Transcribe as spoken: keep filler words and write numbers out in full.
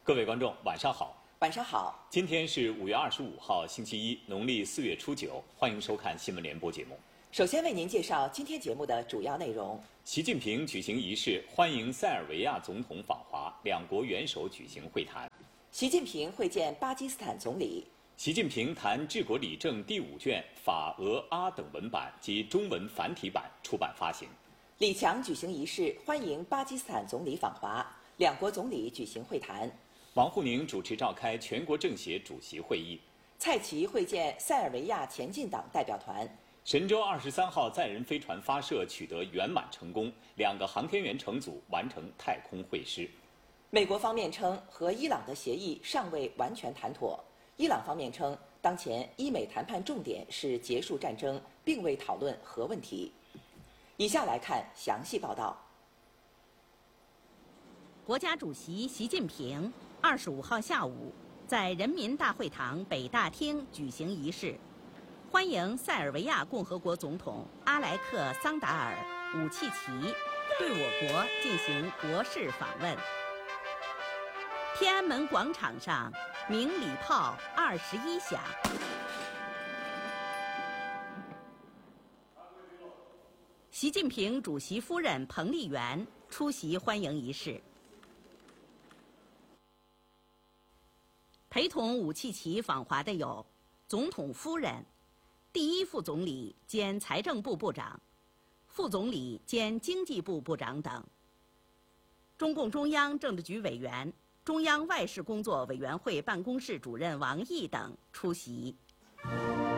各位观众，晚上好。 晚上好。 今天是五月二十五号，星期一，农历四月初九。欢迎收看新闻联播节目。 首先为您介绍今天节目的主要内容： 习近平举行仪式欢迎塞尔维亚总统访华，两国元首举行会谈。 习近平会见巴基斯坦总理。 习近平谈治国理政第五卷法、俄、阿等文版及中文繁体版出版发行。 李强举行仪式欢迎巴基斯坦总理访华，两国总理举行会谈。 王沪宁主持召开全国政协主席会议。 蔡奇会见塞尔维亚前进党代表团。 神舟二十三号载人飞船发射取得圆满成功，两个航天员乘组完成太空会师。 美国方面称，和伊朗的协议尚未完全谈妥。伊朗方面称，当前伊美谈判重点是结束战争，并未讨论核问题。以下来看详细报道。 国家主席习近平二十五号下午在人民大会堂北大厅举行仪式，欢迎塞尔维亚共和国总统阿莱克桑达尔·武契奇对我国进行国事访问。天安门广场上鸣礼炮二十一响。习近平主席夫人彭丽媛出席欢迎仪式。陪同武契奇访华的有总统夫人、第一副总理兼财政部部长、副总理兼经济部部长等。中共中央政治局委员、中央外事工作委员会办公室主任王毅等出席。